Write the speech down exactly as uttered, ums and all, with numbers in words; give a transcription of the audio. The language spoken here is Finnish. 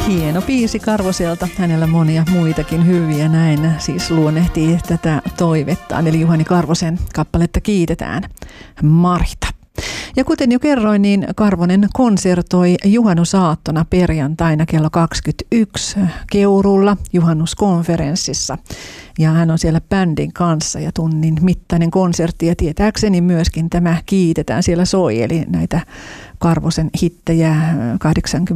Hieno biisi Karvoselta, hänellä monia muitakin hyviä, näin siis luonnehtii tätä toivettaan, eli Juhani Karvosen kappaletta Kiitetään Marita. Ja kuten jo kerroin, niin Karvonen konsertoi juhannusaattona perjantaina kello kaksikymmentäyksi Keurulla juhannuskonferenssissa. Ja hän on siellä bändin kanssa ja tunnin mittainen konsertti ja tietääkseni myöskin tämä Kiitetään siellä soi, eli näitä Karvosen hittejä kahdeksankymmentä